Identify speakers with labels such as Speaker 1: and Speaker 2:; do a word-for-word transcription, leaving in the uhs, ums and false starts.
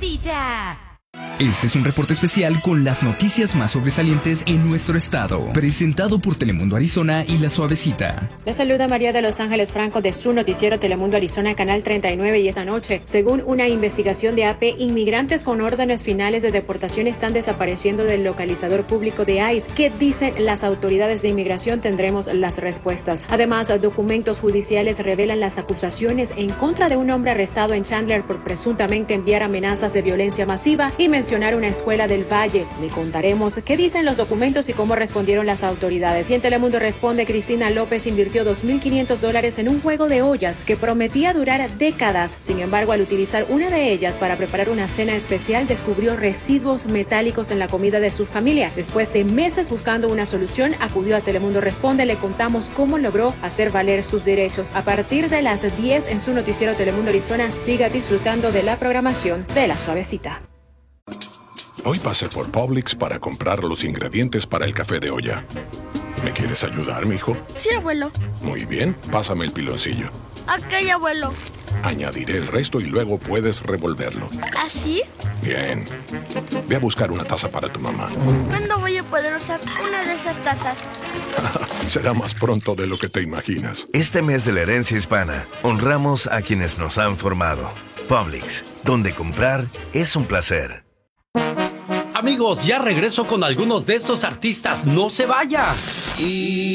Speaker 1: Suavecita.
Speaker 2: Este es un reporte especial con las noticias más sobresalientes en nuestro estado, presentado por Telemundo Arizona y La Suavecita.
Speaker 3: Les saluda María de Los Ángeles Franco de su noticiero Telemundo Arizona, Canal treinta y nueve, y esta noche, según una investigación de A P, inmigrantes con órdenes finales de deportación están desapareciendo del localizador público de I C E. ¿Qué dicen las autoridades de inmigración? Tendremos las respuestas. Además, documentos judiciales revelan las acusaciones en contra de un hombre arrestado en Chandler por presuntamente enviar amenazas de violencia masiva y mencionar una escuela del Valle. Le contaremos qué dicen los documentos y cómo respondieron las autoridades. Y en Telemundo Responde, Cristina López invirtió dos mil quinientos dólares en un juego de ollas que prometía durar décadas. Sin embargo, al utilizar una de ellas para preparar una cena especial, descubrió residuos metálicos en la comida de su familia. Después de meses buscando una solución, acudió a Telemundo Responde. Le contamos cómo logró hacer valer sus derechos. A partir de las diez en su noticiero Telemundo Arizona, siga disfrutando de la programación de La Suavecita.
Speaker 4: Hoy pasé por Publix para comprar los ingredientes para el café de olla. ¿Me quieres ayudar, mijo?
Speaker 5: Sí, abuelo.
Speaker 4: Muy bien, pásame el piloncillo.
Speaker 5: Ok, abuelo.
Speaker 4: Añadiré el resto y luego puedes revolverlo.
Speaker 5: ¿Así?
Speaker 4: Bien. Ve a buscar una taza para tu mamá.
Speaker 5: ¿Cuándo voy a poder usar una de esas tazas?
Speaker 4: Será más pronto de lo que te imaginas.
Speaker 6: Este mes de la herencia hispana, honramos a quienes nos han formado. Publix, donde comprar es un placer.
Speaker 7: Amigos, ya regreso con algunos de estos artistas. ¡No se vaya! Y...